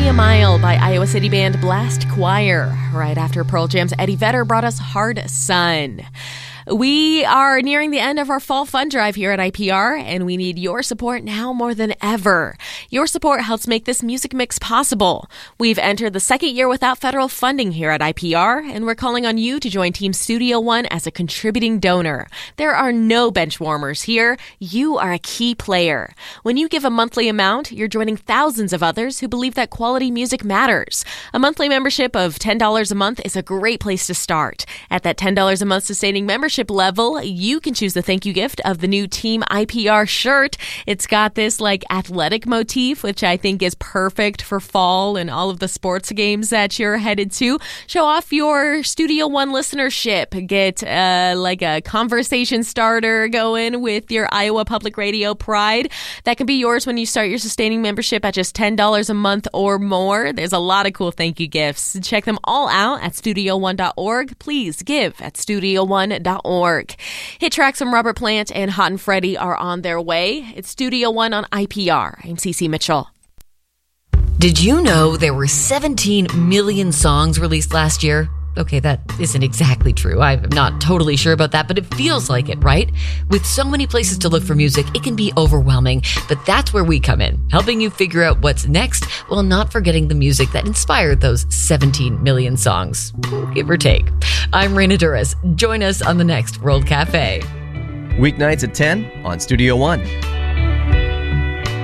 Me a Mile by Iowa City band Blast Choir. Right after Pearl Jam's Eddie Vedder brought us Hard Sun. We are nearing the end of our fall fund drive here at IPR, and we need your support now more than ever. Your support helps make this music mix possible. We've entered the second year without federal funding here at IPR, and we're calling on you to join Team Studio One as a contributing donor. There are no bench warmers here. You are a key player. When you give a monthly amount, you're joining thousands of others who believe that quality music matters. A monthly membership of $10 a month is a great place to start. At that $10 a month sustaining membership level, you can choose the thank you gift of the new Team IPR shirt. It's got this athletic motif, which I think is perfect for fall and all of the sports games that you're headed to. Show off your Studio One listenership. Get a conversation starter going with your Iowa Public Radio pride. That can be yours when you start your sustaining membership at just $10 a month or more. There's a lot of cool thank you gifts. Check them all out at studio1.org. Please give at studio1.org. Hit tracks from Robert Plant and Hot and Freddie are on their way. It's Studio One on IPR. I'm Cece Mitchell. Did you know there were 17 million songs released last year? Okay, that isn't exactly true. I'm not totally sure about that, but it feels like it, right? With so many places to look for music, it can be overwhelming, but that's where we come in, helping you figure out what's next while not forgetting the music that inspired those 17 million songs, give or take. I'm Raina Duras. Join us on the next World Cafe. Weeknights at 10 on Studio One.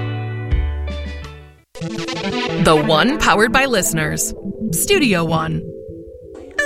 The One powered by listeners. Studio One.